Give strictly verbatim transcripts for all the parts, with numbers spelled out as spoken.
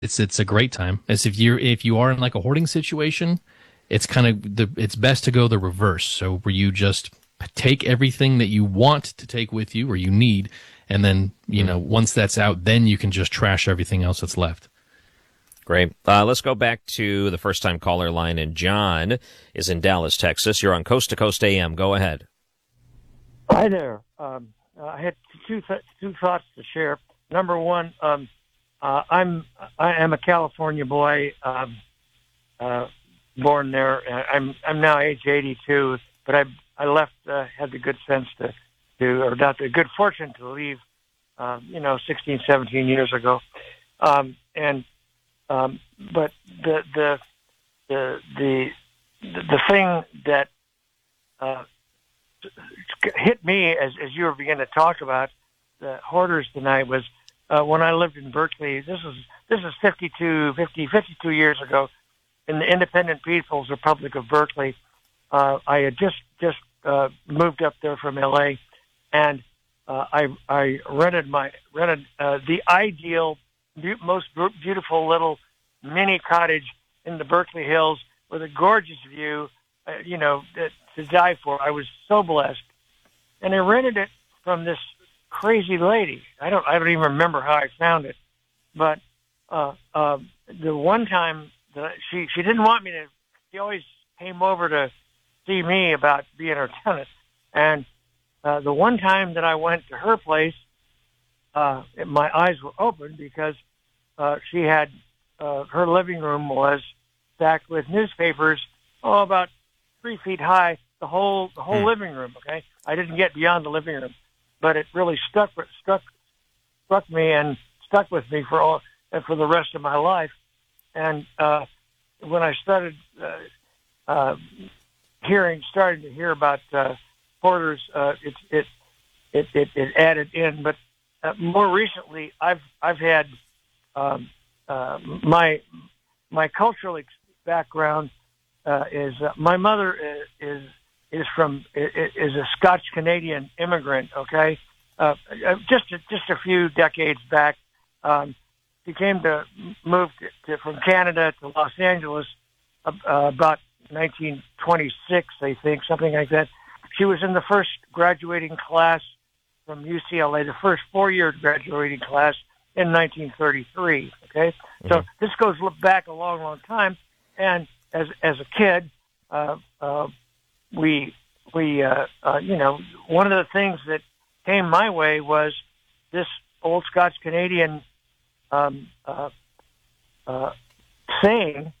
it's it's a great time. As if you're if you are in like a hoarding situation, it's kind of the it's best to go the reverse. So where you just take everything that you want to take with you or you need, and then you know once that's out, then you can just trash everything else that's left. Great. Uh, let's go back to the first-time caller line, and John is in Dallas, Texas. You're on Coast to Coast A M. Go ahead. Hi there. Um, I had two th- two thoughts to share. Number one, um, uh, I'm I am a California boy, um, uh, born there. I'm I'm now age eighty-two, but I I left uh, had the good sense to to or not the good fortune to leave, um, you know, sixteen, seventeen years ago, um, and um, but the the the the the thing that uh, hit me as as you were beginning to talk about the hoarders tonight was uh, when I lived in Berkeley. This is this is fifty-two, fifty, fifty-two years ago in the Independent People's Republic of Berkeley. Uh, I had just just uh, moved up there from L A, and uh, I I rented my rented uh, the ideal, be- most beautiful little mini cottage in the Berkeley Hills with a gorgeous view, uh, you know, to die for. I was so blessed, and I rented it from this crazy lady. I don't I don't even remember how I found it, but uh, uh, the one time that she she didn't want me to. She always came over to see me about being her tenant, and uh, the one time that I went to her place, uh, my eyes were open because uh, she had uh, her living room was stacked with newspapers, oh, about three feet high. The whole the whole Hmm. living room. Okay, I didn't get beyond the living room, but it really stuck struck struck me and stuck with me for all for the rest of my life. And uh, when I started uh, uh, hearing, starting to hear about uh, hoarders, uh, it, it it it it added in. But uh, more recently, I've I've had um, uh, my my cultural ex- background uh, is uh, my mother is. is is from is a Scotch Canadian immigrant. Okay, uh, just a, just a few decades back, um, she came to move to, from Canada to Los Angeles uh, about nineteen twenty-six, I think, something like that. She was in the first graduating class from U C L A, the first four-year graduating class in nineteen thirty-three. Okay, mm-hmm. So this goes back a long, long time. And as as a kid. Uh, uh, We, we, uh, uh, you know, one of the things that came my way was this old Scotch Canadian um, uh, uh, saying,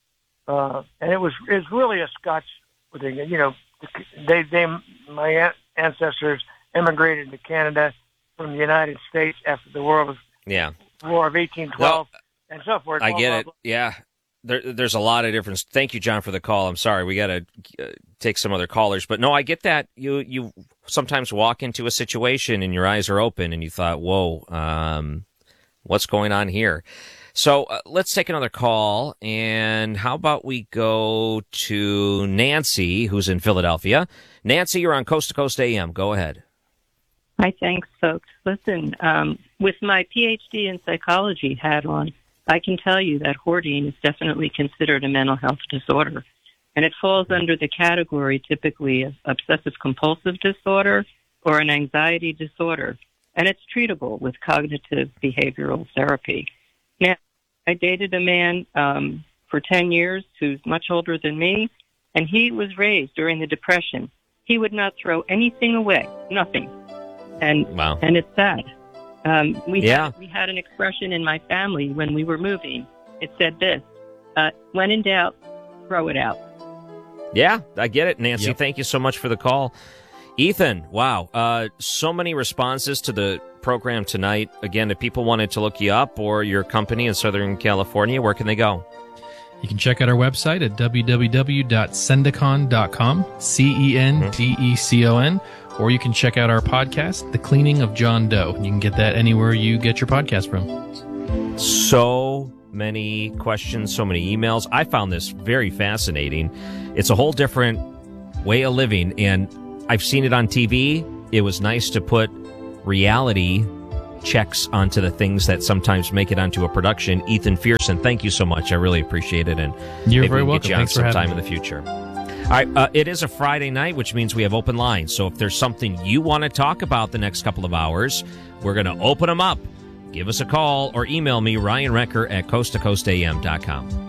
uh, and it was it was really a Scotch thing. You know, they they my ancestors immigrated to Canada from the United States after the World of yeah War of eighteen twelve well, and so forth. I blah, get blah, it. blah. Yeah. There, there's a lot of difference. Thank you, John, for the call. I'm sorry. We got to uh, take some other callers. But no, I get that. You you sometimes walk into a situation and your eyes are open and you thought, whoa, um, what's going on here? So uh, let's take another call. And how about we go to Nancy, who's in Philadelphia. Nancy, you're on Coast to Coast A M. Go ahead. Hi, thanks, folks. Listen, um, with my P H D in psychology hat on, I can tell you that hoarding is definitely considered a mental health disorder, and it falls under the category typically of obsessive-compulsive disorder or an anxiety disorder, and it's treatable with cognitive behavioral therapy. Now, I dated a man um, for ten years who's much older than me, and he was raised during the Depression. He would not throw anything away, nothing, and wow. and it's sad. Um, we, yeah. had, we had an expression in my family when we were moving. It said this, uh, when in doubt, throw it out. Yeah, I get it, Nancy. Yep. Thank you so much for the call. Ethan, wow, uh, so many responses to the program tonight. Again, if people wanted to look you up or your company in Southern California, where can they go? You can check out our website at w w w dot cendicon dot com, C E N D E C O N, or you can check out our podcast, The Cleaning of John Doe. You can get that anywhere you get your podcast from. So many questions, so many emails. I found this very fascinating. It's a whole different way of living, and I've seen it on T V. It was nice to put reality checks onto the things that sometimes make it onto a production. Ethan Fearson, thank you so much. I really appreciate it. And You're maybe very we can welcome. get you on Thanks for having sometime me. in the future. All right, uh, it is a Friday night, which means we have open lines. So if there's something you want to talk about the next couple of hours, we're going to open them up. Give us a call or email me, Ryan Recker at coast to coast a m dot com.